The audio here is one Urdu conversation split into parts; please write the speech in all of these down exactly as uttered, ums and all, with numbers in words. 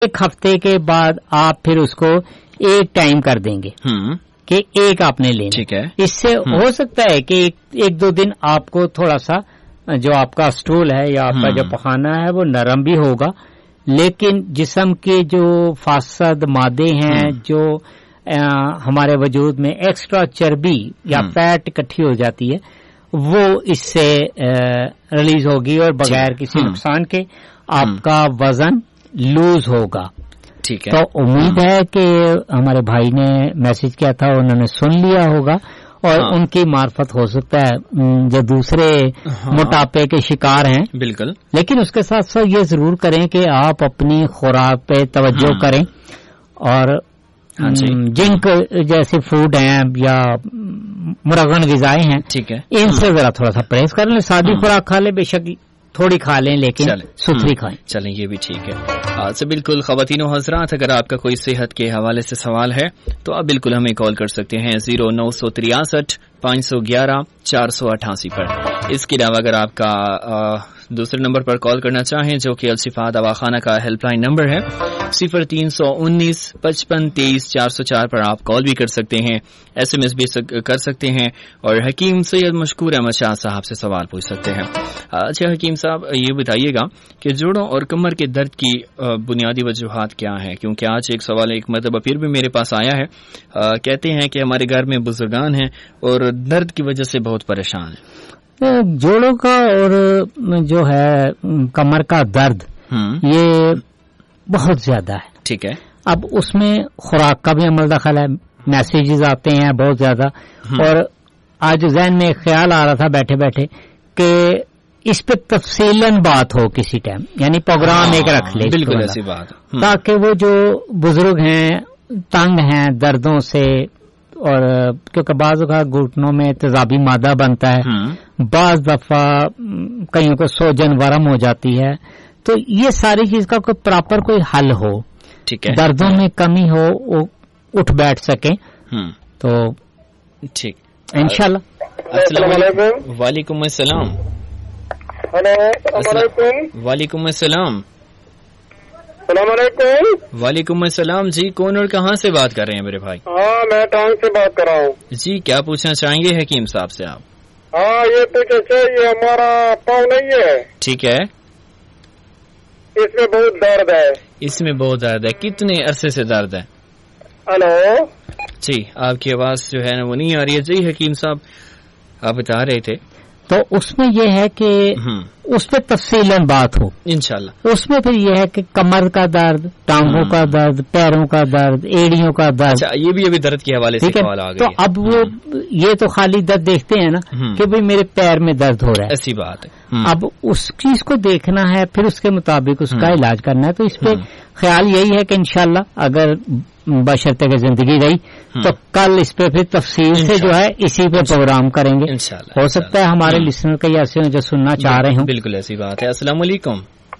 ایک ہفتے کے بعد آپ پھر اس کو ایک ٹائم کر دیں گے کہ ایک آپ نے لینا. ٹھیک ہے. اس سے ہو سکتا ہے کہ ایک, ایک دو دن آپ کو تھوڑا سا جو آپ کا اسٹول ہے یا آپ کا جو پخانہ ہے وہ نرم بھی ہوگا, لیکن جسم کے جو فاسد مادے ہیں جو ہمارے وجود میں ایکسٹرا چربی یا فیٹ اکٹھی ہو جاتی ہے وہ اس سے ریلیز ہوگی اور بغیر کسی نقصان کے آپ کا وزن لوز ہوگا. ٹھیک ہے. تو امید ہے کہ ہمارے بھائی نے میسج کیا تھا انہوں نے سن لیا ہوگا اور ہاں. ان کی معرفت ہو سکتا ہے جو دوسرے ہاں. موٹاپے کے شکار ہیں. بالکل. لیکن اس کے ساتھ ساتھ یہ ضرور کریں کہ آپ اپنی خوراک پہ توجہ ہاں. کریں اور ہاں جنک جیسے فوڈ ہیں یا مرغن غذائیں ہیں ٹھیک ہے ان سے ذرا تھوڑا سا پرہیز کر لیں. سادی خوراک کھا لیں, بے شک تھوڑی کھا لیں لیکن ستھری کھائیں. چلیں یہ بھی ٹھیک ہے. آج سے بالکل خواتین و حضرات, اگر آپ کا کوئی صحت کے حوالے سے سوال ہے تو آپ بالکل ہمیں کال کر سکتے ہیں زیرو نو سو تریاسٹھ پانچ سو گیارہ چار سو اٹھاسی پر. اس کے علاوہ اگر آپ کا دوسرے نمبر پر کال کرنا چاہیں جو کہ الشفا دواخانہ کا ہیلپ لائن نمبر ہے صفر تین سو انیس پچپن تیئیس چار سو چار پر آپ کال بھی کر سکتے ہیں, ایس ایم ایس بھی کر سکتے ہیں اور حکیم سید مشکور احمد شاہ صاحب سے سوال پوچھ سکتے ہیں. اچھا حکیم صاحب یہ بتائیے گا کہ جوڑوں اور کمر کے درد کی بنیادی وجوہات کیا ہیں, کیونکہ آج ایک سوال ایک مرتبہ پھر بھی میرے پاس آیا ہے. کہتے ہیں کہ ہمارے گھر میں بزرگان ہیں اور درد کی وجہ سے بہت پریشان ہیں. جوڑوں کا اور جو ہے کمر کا درد یہ بہت زیادہ ہے. ٹھیک ہے. اب اس میں خوراک کا بھی عمل دخل ہے, میسیجز آتے ہیں بہت زیادہ, اور آج ذہن میں خیال آ رہا تھا بیٹھے بیٹھے کہ اس پہ تفصیلاً بات ہو کسی ٹائم, یعنی پروگرام ایک رکھ لے بالکل ایسی بات, تاکہ وہ جو بزرگ ہیں تنگ ہیں دردوں سے, اور کیونکہ بعض اوقات گھٹنوں میں تیزابی مادہ بنتا ہے, بعض دفعہ کئیوں کو سوجن ورم ہو جاتی ہے, تو یہ ساری چیز کا کوئی پراپر کوئی حل ہو, ٹھیک ہے, دردوں میں کمی ہو, وہ اٹھ بیٹھ سکیں تو ٹھیک انشاءاللہ. السلام علیکم. وعلیکم السلام. ہلو. وعلیکم السلام. السلام علیکم. وعلیکم السلام. جی کون اور کہاں سے بات کر رہے ہیں میرے بھائی؟ ہاں میں ٹانگ سے بات کر رہا ہوں. جی کیا پوچھنا چاہیں گے حکیم صاحب سے آپ؟ ہاں یہ پوچھنا چاہیے, ہمارا پاؤں نہیں ہے. ٹھیک ہے. اس میں بہت درد ہے. اس میں بہت درد ہے. کتنے عرصے سے درد ہے؟ ہلو. جی آپ کی آواز جو ہے نا وہ نہیں آ رہی ہے. جی حکیم صاحب آپ بتا رہے تھے. تو اس میں یہ ہے کہ اس پہ تفصیلاً بات ہو انشاءاللہ. اس میں پھر یہ ہے کہ کمر کا درد, ٹانگوں کا درد, پیروں کا درد, ایڑیوں کا درد, یہ بھی ابھی درد کے حوالے سے سوال آ گیا. تو اب وہ یہ تو خالی درد دیکھتے ہیں نا کہ بھئی میرے پیر میں درد ہو رہا ہے, ایسی بات ہے. اب اس چیز کو دیکھنا ہے, پھر اس کے مطابق اس کا علاج کرنا ہے. تو اس پہ خیال یہی ہے کہ انشاءاللہ اگر بشرطے کہ زندگی رہی تو کل اس پہ پھر تفصیل سے جو ہے اسی پہ پروگرام کریں گے. ہو سکتا ہے ہمارے لسنر کئی ایسے ہیں جو سننا چاہ رہے ہوں. بالکل ایسی بات ہے. السلام علیکم.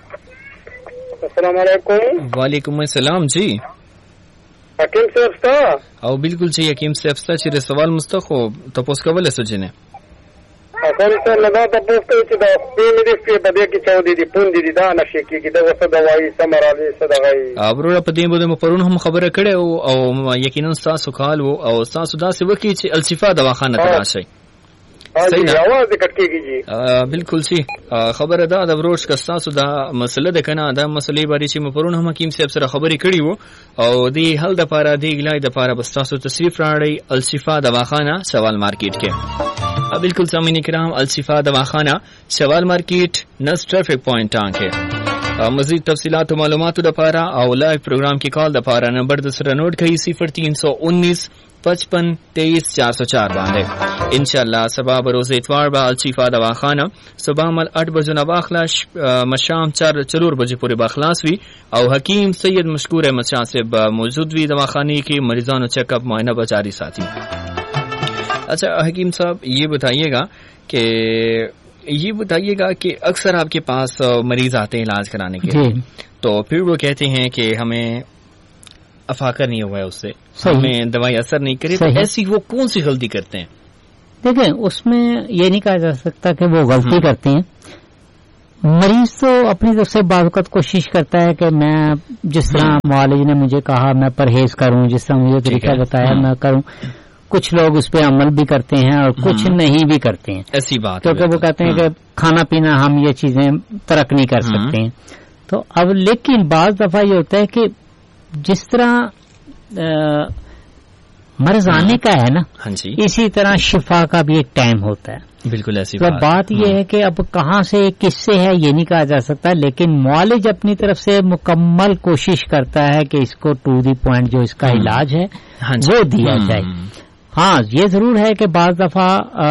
السلام علیکم. وعلیکم السلام. جی حکیم صاحب تھا او بالکل جی حکیم صاحب تھا. چیرې سوال مستخو تاسو کولای سو جنه اصل سره لدا تاسو ته دا سپین دي په بده کې چاو دي پون دي دا نشي کېږي دا وسه دوايي سمراله صدغاي ابرو په دې بده پرون هم خبره کړې او یقینا تاسو کال وو او تاسو دا څه وکړي چې الشفا دواخانه ته راشي. صحیح ده आवाज کټ کېږي جی بالکل سی خبره ده د وروش کا تاسو دا مسله ده کنه دا مسلې باري چې مپرون هم حکیم صاحب سره خبرې کړې وو او دی حل د پاره دی ګلای د پاره بس تاسو تصریف راړی الشفا دواخانه سوال مارکیټ کې. بالکل سامعین کرام الشفا دواخانہ سوال مارکیٹ نس ٹریفک پوائنٹ ٹانک ہے. مزید تفصیلات و معلومات دپارا اور لائیو پروگرام کی کال دپارا نمبر دوسرا نوٹ کئی صفر تین سو انیس پچپن تیئیس چار سو چار باندھے. انشاءاللہ صبح بروز اتوار با الشفا دواخانہ صبح مل آٹھ بجے نواخلا مشام چار چرور بجے پورے باخلاص ہوئی اور حکیم سید مشکور احمد شاہ سے موجود ہوئی دواخانے کی مریضان چیک اپ معائنہ بچاری ساتھی. اچھا حکیم صاحب یہ بتائیے گا کہ یہ بتائیے گا کہ اکثر آپ کے پاس مریض آتے ہیں علاج کرانے کے لیے تو پھر وہ کہتے ہیں کہ ہمیں افاقہ نہیں ہوا ہے اس سے, ہمیں دوائی اثر نہیں کری, تو ایسی وہ کون سی غلطی کرتے ہیں؟ دیکھیں اس میں یہ نہیں کہا جا سکتا کہ وہ غلطی کرتے ہیں, مریض تو اپنی طرف سے بعض اوقات کوشش کرتا ہے کہ میں جس طرح معالج نے مجھے کہا میں پرہیز کروں، جس طرح مجھے طریقہ بتایا میں کروں. کچھ لوگ اس پہ عمل بھی کرتے ہیں اور کچھ نہیں بھی کرتے ہیں، ایسی بات کیونکہ وہ کہتے ہیں کہ کھانا پینا ہم یہ چیزیں ترک نہیں کر سکتے ہیں. تو اب لیکن بعض دفعہ یہ ہوتا ہے کہ جس طرح مرض آنے کا ہے نا اسی طرح شفا کا بھی ایک ٹائم ہوتا ہے. بالکل ایسی تو بات یہ ہے کہ اب کہاں سے کس سے ہے یہ نہیں کہا جا سکتا، لیکن معالج اپنی طرف سے مکمل کوشش کرتا ہے کہ اس کو ٹو دی پوائنٹ جو اس کا علاج ہے وہ دیا جائے. ہاں یہ ضرور ہے کہ بعض دفعہ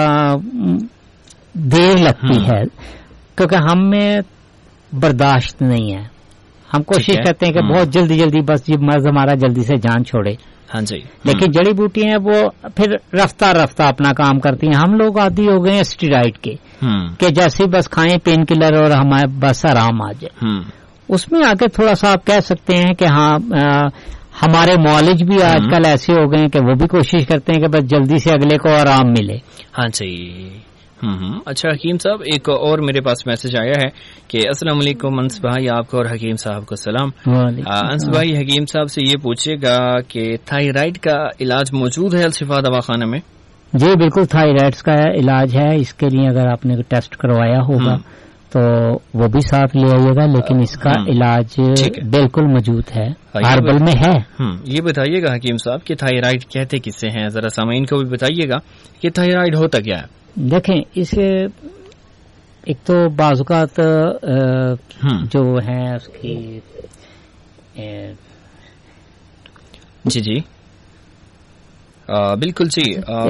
دیر لگتی ہے کیونکہ ہم میں برداشت نہیں ہے، ہم کوشش کرتے ہیں کہ بہت جلدی جلدی بس یہ مرض ہمارا جلدی سے جان چھوڑے. ہاں جی، لیکن جڑی بوٹی ہیں وہ پھر رفتہ رفتہ اپنا کام کرتی ہیں. ہم لوگ عادی ہو گئے ہیں اسٹیرائڈ کے کہ جیسے بس کھائیں پین کلر اور ہمارے بس آرام آ جائے. اس میں آگے تھوڑا سا آپ کہہ سکتے ہیں کہ ہاں ہمارے معالج بھی آج کل ایسے ہو گئے ہیں کہ وہ بھی کوشش کرتے ہیں کہ بس جلدی سے اگلے کو آرام ملے. ہاں جی. اچھا حکیم صاحب ایک اور میرے پاس میسج آیا ہے کہ السلام علیکم انس بھائی، آپ کو اور حکیم صاحب کو سلام. انس بھائی حکیم صاحب سے یہ پوچھے گا کہ تھائرائیڈ کا علاج موجود ہے الشفا دواخانہ میں؟ جی بالکل، تھائرائیڈ کا علاج ہے. اس کے لیے اگر آپ نے ٹیسٹ کروایا ہوگا تو وہ بھی ساتھ لے آئیے گا، لیکن اس کا علاج بالکل موجود ہے، ہربل میں ہے. یہ بتائیے گا حکیم صاحب کہ تھائرائیڈ کہتے کسے ہیں، ذرا سامعین کو بھی بتائیے گا کہ تھائرائیڈ ہوتا کیا ہے. دیکھیں اس ایک تو بعض اوقات جو ہے اس کی جی جی بالکل جی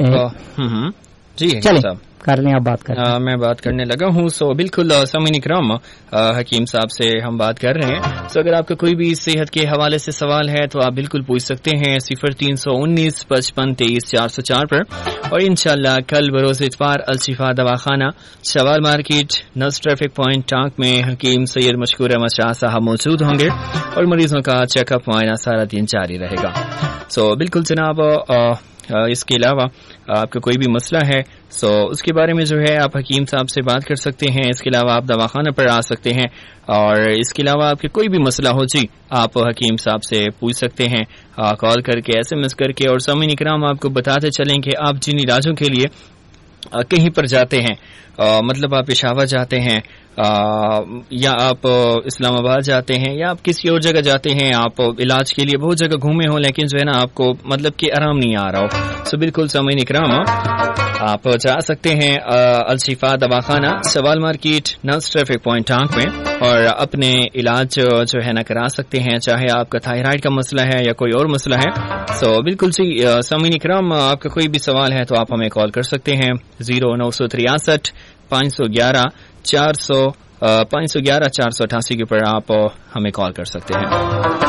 جی صاحب کر لیں آپ بات کر آ, میں بات کرنے لگا ہوں. سو بالکل سامعین اکرام حکیم صاحب سے ہم بات کر رہے ہیں. سو اگر آپ کا کوئی بھی صحت کے حوالے سے سوال ہے تو آپ بالکل پوچھ سکتے ہیں صفر تین سو انیس پچپن تیئیس چار سو چار پر. اور انشاءاللہ کل بروز اتوار الشفا دواخانہ شوال مارکیٹ نس ٹریفک پوائنٹ ٹانک میں حکیم سید مشکور احمد شاہ صاحب موجود ہوں گے اور مریضوں کا چیک اپ معائنہ سارا دن جاری رہے گا. سو بالکل جناب آ, اس کے علاوہ آپ کا کوئی بھی مسئلہ ہے سو اس کے بارے میں جو ہے آپ حکیم صاحب سے بات کر سکتے ہیں. اس کے علاوہ آپ دواخانہ پر آ سکتے ہیں اور اس کے علاوہ آپ کے کوئی بھی مسئلہ ہو جی آپ حکیم صاحب سے پوچھ سکتے ہیں کال کر کے ایس ایم ایس کر کے. اور سامعین اکرام آپ کو بتاتے چلیں کہ آپ جن علاجوں کے لیے کہیں پر جاتے ہیں مطلب آپ پشاور جاتے ہیں یا آپ اسلام آباد جاتے ہیں یا آپ کسی اور جگہ جاتے ہیں، آپ علاج کے لیے بہت جگہ گھومے ہوں لیکن جو ہے نا آپ کو مطلب کہ آرام نہیں آ رہا ہو، سو بالکل سامعین اکرام آپ جا سکتے ہیں الشفا دواخانہ سوال مارکیٹ نرس ٹریفک پوائنٹ ٹانک میں اور اپنے علاج جو ہے نا کرا سکتے ہیں، چاہے آپ کا تھائرائیڈ کا مسئلہ ہے یا کوئی اور مسئلہ ہے. سو بالکل سی سامعین اکرام آپ کا کوئی بھی سوال ہے تو آپ ہمیں کال کر سکتے ہیں زیرو نو سو تریاسٹھ پانچ سو گیارہ چار سو پانچ سو گیارہ چار سو اٹھاسی کے اوپر آپ ہمیں کال کر سکتے ہیں.